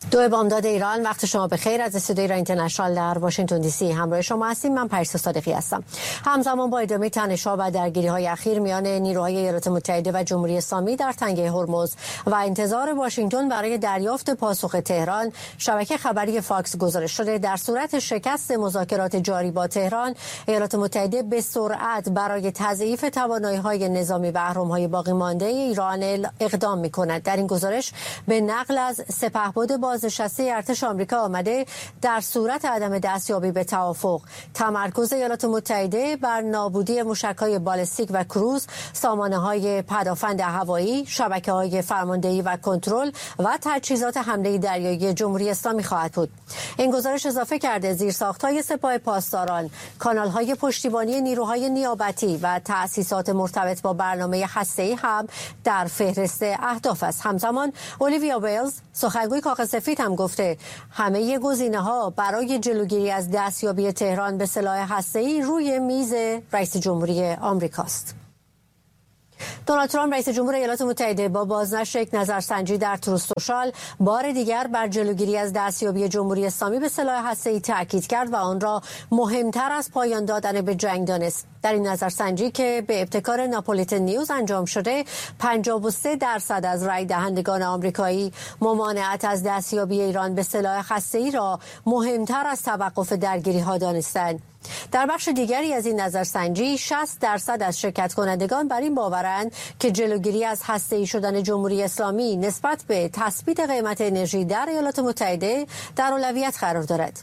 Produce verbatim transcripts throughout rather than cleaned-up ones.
دو بامداد ایران، وقت شما بخیر. از استودیوی ایران اینترنشنال در واشنگتن دی سی همراه شما هستیم. من پریسا صادقی هستم. همزمان با ادامه تنش‌ها و درگیری‌های اخیر میان نیروهای ایالات متحده و جمهوری اسلامی در تنگه هرمز و انتظار واشنگتن برای دریافت پاسخ تهران، شبکه خبری فاکس گزارش شده در صورت شکست مذاکرات جاری با تهران، ایالات متحده به سرعت برای تضعیف توانایی‌های نظامی و اهرم‌های باقی مانده ایران اقدام می‌کند. در این گزارش به نقل از سپهبد بازنشسته ارتش آمریکا آمده در صورت عدم دستیابی به توافق، تمرکز ایالات متحده بر نابودی موشک‌های بالستیک و کروز، سامانه‌های پدافند هوایی، شبکه‌های فرماندهی و کنترل و تجهیزات حمله دریایی جمهوری اسلامی خواهد بود. این گزارش اضافه کرده زیرساخت‌های سپاه پاسداران، کانال‌های پشتیبانی نیروهای نیابتی و تأسیسات مرتبط با برنامه هسته‌ای هم در فهرست اهداف است. همزمان اولیویا ویلز، سخنگوی کاخ سفید، هم گفته همه گزینه‌ها برای جلوگیری از دستیابی تهران به سلاح هسته‌ای روی میز رئیس جمهوری آمریکاست. دونالد ترامپ رئیس جمهور ایالات متحده با بازنشر یک نظرسنجی در تروث سوشال بار دیگر بر جلوگیری از دستیابی جمهوری اسلامی به سلاح هسته‌ای تاکید کرد و آن را مهمتر از پایان دادن به جنگ دانست. در این نظرسنجی که به ابتکار ناپولیتن نیوز انجام شده، پنجاه و سه درصد از رای دهندگان آمریکایی ممانعت از دستیابی ایران به سلاح هسته‌ای را مهمتر از توقف درگیری‌ها دانستند. در بخش دیگری از این نظرسنجی شصت درصد از شرکت کنندگان بر این باورند که جلوگیری از هسته‌ای شدن جمهوری اسلامی نسبت به تثبیت قیمت انرژی در ایالات متحده در اولویت قرار دارد.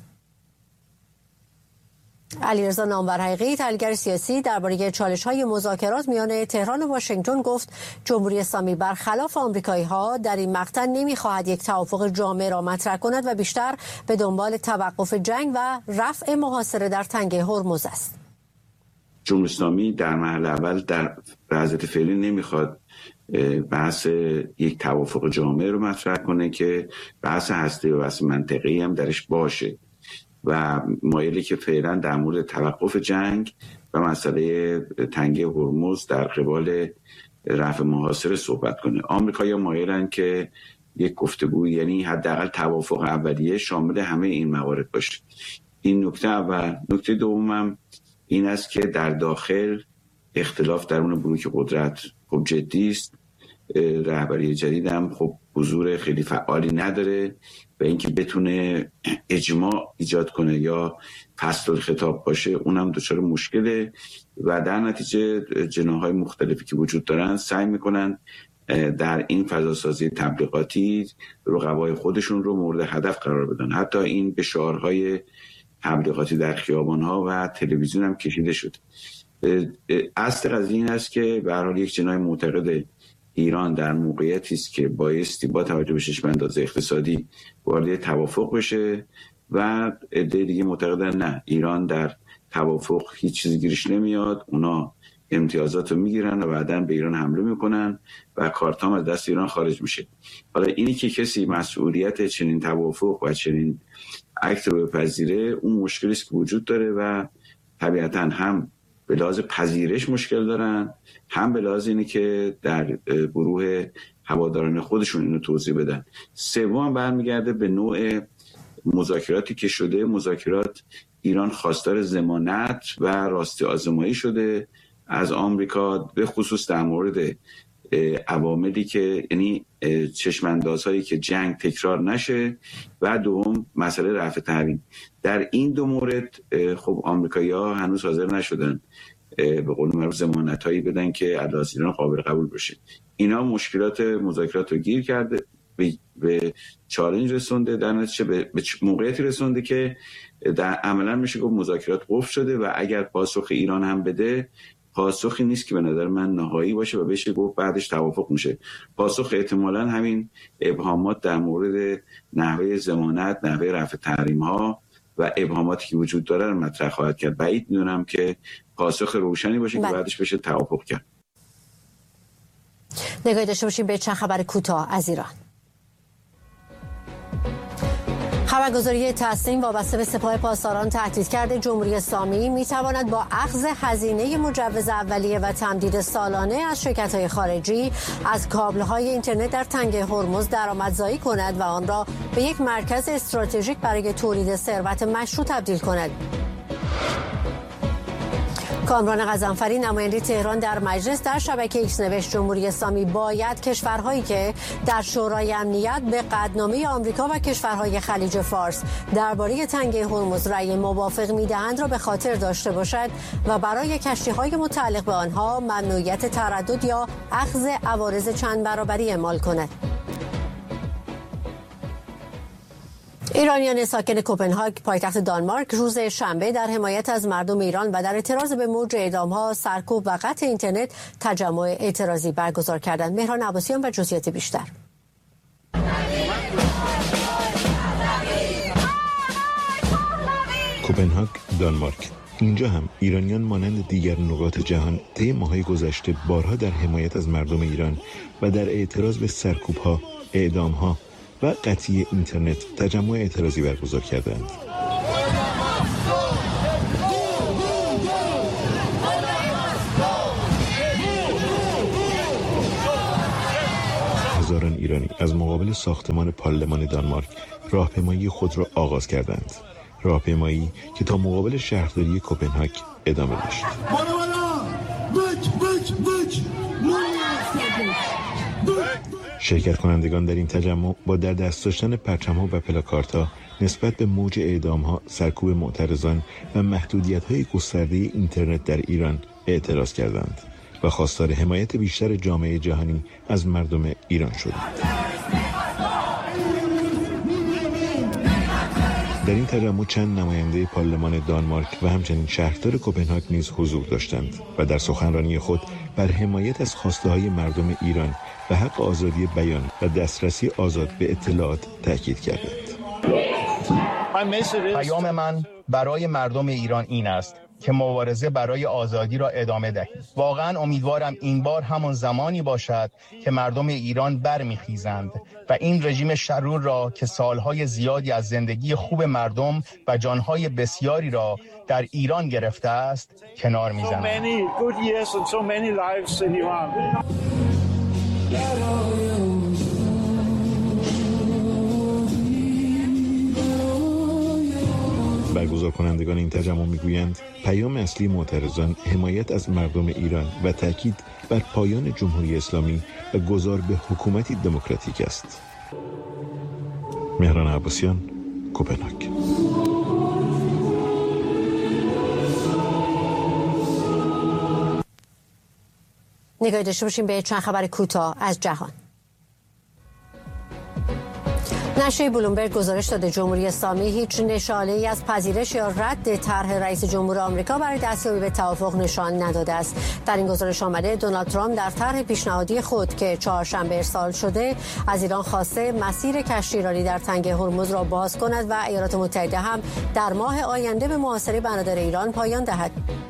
علیرضا نامورحقی، تحلیلگر سیاسی، درباره چالش‌های مذاکرات میان تهران و واشنگتن گفت جمهوری اسلامی برخلاف آمریکایی‌ها در این مقطع نمی‌خواهد یک توافق جامع را مطرح کند و بیشتر به دنبال توقف جنگ و رفع محاصره در تنگه هرمز است. جمهوری اسلامی در مرحله اول در وضعیت فعلی نمی‌خواد بحث یک توافق جامع رو مطرح کنه که بحث هسته و بحث منطقی هم درش باشه و مایلی که فعلا در مورد توقف جنگ و مسئله تنگه هرمز در قبال رفع محاصره صحبت کنه. آمریکایی‌ها مایلن که یک گفتگو، یعنی حداقل توافق اولیه، شامل همه این موارد باشه. این نکته اول. نکته دومم این است که در داخل اختلاف درون بلوک قدرت خب جدی است. رهبری جدید هم خب حضور خیلی فعالی نداره و اینکه بتونه اجماع ایجاد کنه یا فصل الخطاب باشه اونم دچار مشکله و در نتیجه جناح‌های مختلفی که وجود دارن سعی میکنن در این فضاسازی تبلیغاتی رقبای خودشون رو مورد هدف قرار بدن. حتی این به شعارهای تبلیغاتی در خیابان‌ها و تلویزیون هم کشیده شد. اصل قضیه این است که به هر حال یک جناح معتقد ایران در موقعیتی است که بایستی با توجه به چشم انداز اقتصادی وارد توافق بشه و عده دیگه معتقدن نه، ایران در توافق هیچ چیزی گیرش نمیاد، اونا امتیازات رو میگیرن و بعداً به ایران حمله میکنن و کارتام از دست ایران خارج میشه. حالا اینی که کسی مسئولیت چنین توافق و چنین اکت رو بپذیره، اون مشکلی است که وجود داره و طبیعتاً هم به لحاظ پذیرش مشکل دارن، هم به لحاظ اینه که در گروه هواداران خودشون اینو توضیح بدن. سوم برمیگرده به نوع مذاکراتی که شده. مذاکرات ایران خواستار ضمانت و راستی آزمایی شده از آمریکا، به خصوص در مورد عواملی که یعنی چشماندازهایی که جنگ تکرار نشه و دوم مسئله رفع تحریم. در این دو مورد خب آمریکایی‌ها هنوز حاضر نشدن به قول معروف ضمانتایی بدن که علاوه ایران قابل قبول بشه. اینا مشکلات مذاکرات رو گیر کرده، به, به چالش رسونده، در نتیجه به, به موقعیتی رسونده که در عملا میشه گفت مذاکرات قفل شده و اگر پاسخ ایران هم بده، پاسخی نیست که به نظر من نهایی باشه و بشه گفت بعدش توافق میشه. پاسخ احتمالاً همین ابهامات در مورد نحوه ضمانت، نحوه رفع تحریم ها و ابهاماتی که وجود داره رو مطرح خواهد کرد. بعید میدونم که پاسخ روشنی باشه که بعدش بشه توافق کرد. نگاهی داشته باشیم به چند خبر کوتاه از ایران. خبرگزاری تصنیم وابسته به سپاه پاسداران تهدید کرده جمهوری اسلامی میتواند با اخذ هزینه مجوز اولیه و تمدید سالانه از شرکت‌های خارجی از کابل‌های اینترنت در تنگه هرمز درآمدزایی کند و آن را به یک مرکز استراتژیک برای تولید ثروت مشروع تبدیل کند. کامران غضنفری نماینده تهران در مجلس در شبکه ایکس نوشت جمهوری اسلامی باید کشورهایی که در شورای امنیت به قطعنامه آمریکا و کشورهای خلیج فارس درباره تنگه هرمز رأی موافق میدهند را به خاطر داشته باشد و برای کشتی‌های متعلق به آنها ممنوعیت تردد یا اخذ عوارض چند برابری اعمال کند. ایرانیان ساکن کوپنهاگ پایتخت دانمارک روز شنبه در حمایت از مردم ایران و در اعتراض به موج اعدام‌ها، سرکوب و قطع اینترنت تجمع اعتراضی برگزار کردند. مهران عباسیان و جزئیات بیشتر. کوپنهاگ، دانمارک. اینجا هم ایرانیان مانند دیگر نقاط جهان طی ماه‌های گذشته بارها در حمایت از مردم ایران و در اعتراض به سرکوب‌ها، اعدام‌ها و قطعی اینترنت تجمع اعتراضی برگزار کردند. هزاران ایرانی از مقابل ساختمان پارلمان دانمارک راهپیمایی خود را آغاز کردند. راهپیمایی که تا مقابل شهرداری کوپنهاگ ادامه داشت. شرکت کنندگان در این تجمع با در دست داشتن پرچم‌ها و پلاکاردها نسبت به موج اعدام‌ها، سرکوب معترضان و محدودیت‌های گسترده اینترنت در ایران اعتراض کردند و خواستار حمایت بیشتر جامعه جهانی از مردم ایران شدند. در این تجمع چند نماینده پارلمان دانمارک و همچنین شهردار کوپنهاگ نیز حضور داشتند و در سخنرانی خود بر حمایت از خواسته‌های مردم ایران و حق آزادی بیان و دسترسی آزاد به اطلاعات تاکید کردند. پیام من برای مردم ایران این است که مبارزه برای آزادی را ادامه دهید. واقعا امیدوارم این بار همان زمانی باشد که مردم ایران برمیخیزند و این رژیم شرور را که سالهای زیادی از زندگی خوب مردم و جانهای بسیاری را در ایران گرفته است کنار میزنند. برگزار کنندگان این تجمع میگویند پیام اصلی معترضان حمایت از مردم ایران و تاکید بر پایان جمهوری اسلامی و گذار به حکومتی دموکراتیک است. مهران عباسیان، کوپنهاگ. نگاهی داشته باشیم به چند خبر کوتاه از جهان. نشریه بلومبرگ گزارش داده جمهوری اسلامی هیچ نشانه‌ای از پذیرش یا رد طرح رئیس جمهور آمریکا برای دستیابی به توافق نشان نداده است. در این گزارش آمده دونالد ترامپ در طرح پیشنهادی خود که چهارشنبه ارسال شده از ایران خواسته مسیر کشتی ایرانی در تنگه هرمز را باز کند و ایالات متحده هم در ماه آینده به محاصره بنادر ایران پایان دهد.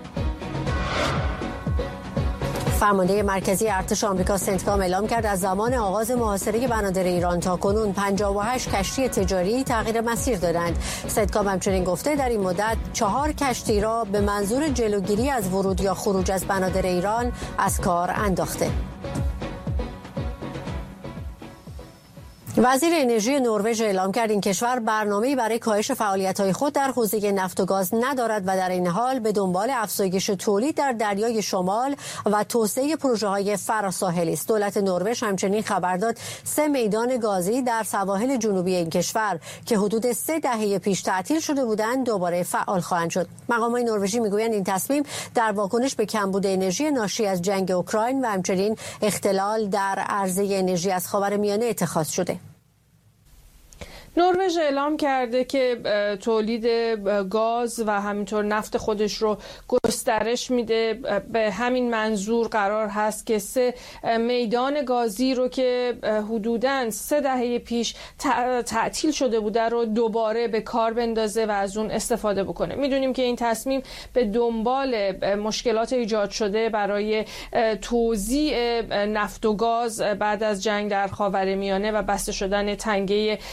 فرمانده مرکزی ارتش آمریکا سنتکام اعلام کرد از زمان آغاز محاصره بنادر ایران تا کنون پنجاه و هشت کشتی تجاری تغییر مسیر دادند. سنتکام همچنین گفته در این مدت چهار کشتی را به منظور جلوگیری از ورود یا خروج از بنادر ایران از کار انداخته. وزیر انرژی نروژ اعلام کرد این کشور برنامه‌ای برای کاهش فعالیت‌های خود در حوزه نفت و گاز ندارد و در این حال به دنبال افزایش تولید در دریای شمال و توسعه پروژه‌های فراساحلی است. دولت نروژ همچنین خبر داد سه میدان گازی در سواحل جنوبی این کشور که حدود سه دهه پیش تعطیل شده بودند دوباره فعال خواهند شد. مقامات نروژی میگویند این تصمیم در واکنش به کمبود انرژی ناشی از جنگ اوکراین و همچنین اختلال در عرضه انرژی از خاورمیانه اتخاذ شده. نروژ اعلام کرده که تولید گاز و همینطور نفت خودش رو گسترش میده. به همین منظور قرار هست که سه میدان گازی رو که حدوداً سه دهه پیش تعطیل شده بوده رو دوباره به کار بندازه و از اون استفاده بکنه. میدونیم که این تصمیم به دنبال مشکلات ایجاد شده برای توزیع نفت و گاز بعد از جنگ در خاورمیانه و بسته شدن تنگه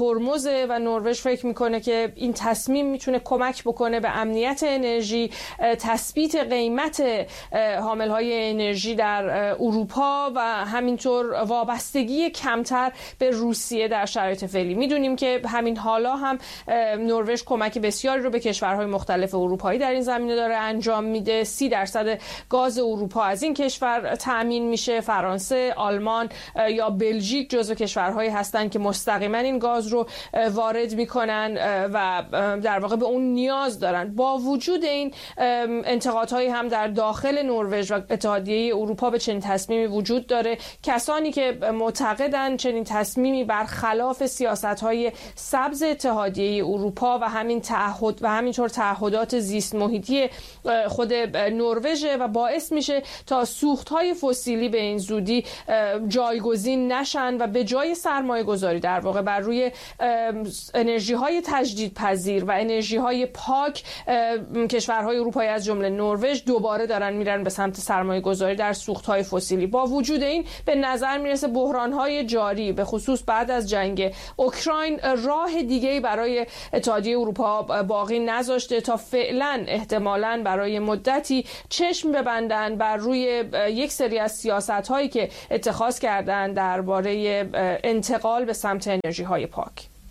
هرمز و نروژ فکر میکنه که این تصمیم میتونه کمک بکنه به امنیت انرژی، تثبیت قیمت حاملهای انرژی در اروپا و همینطور وابستگی کمتر به روسیه در شرایط فعلی. میدونیم که همین حالا هم نروژ کمک بسیاری رو به کشورهای مختلف اروپایی در این زمینه داره انجام میده. سی درصد گاز اروپا از این کشور تأمین میشه. فرانسه، آلمان یا بلژیک جزو کشورهایی هستند که مستقیما این گاز رو وارد میکنن و در واقع به اون نیاز دارن. با وجود این انتقادهایی هم در داخل نروژ و اتحادیه اروپا به چنین تصمیمی وجود داره. کسانی که معتقدن چنین تصمیمی برخلاف سیاست‌های سبز اتحادیه اروپا و همین تعهد و همینطور تعهدات زیست محیطی خود نروژ و باعث میشه تا سوخت‌های فسیلی به این زودی جایگزین نشن و به جای سرمایه گذاری در واقع بر روی انرژی‌های تجدیدپذیر و انرژی‌های پاک، کشورهای اروپایی از جمله نروژ دوباره دارن میرن به سمت سرمایه گذاری در سوخت‌های فسیلی. با وجود این به نظر میرسه بحران‌های جاری به خصوص بعد از جنگ اوکراین راه دیگه‌ای برای اتحادیه اروپا باقی نذاشته تا فعلا احتمالاً برای مدتی چشم ببندن بر روی یک سری از سیاست‌هایی که اتخاذ کردن درباره انتقال به سمت انرژی‌های پاک.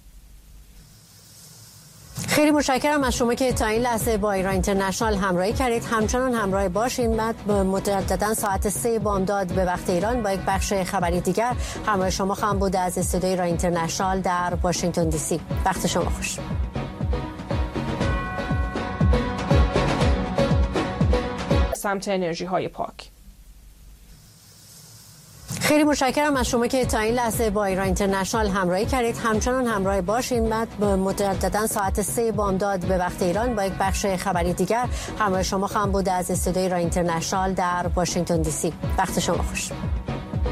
خیلی متشکرم از شما که تا این لحظه با ایران اینترنشنال همراهی کردید. همچنان همراه باشین. بعد مجددا ساعت سه بامداد به وقت ایران با یک بخش خبری دیگر همراه شما خواهم بود از استودیوی ایران اینترنشنال در واشنگتن دی سی. وقت شما خوش. سمت انرژی‌های پاک. خیلی متشکرم از شما که تا این لحظه با ایران اینترنشنال همراهی کردید. همچنان همراه باشین. بعد مجددا ساعت سه بامداد به وقت ایران با یک بخش خبری دیگر همراه شما خواهم بود از استودیوی ایران اینترنشنال در واشنگتن دی سی. وقت شما خوش.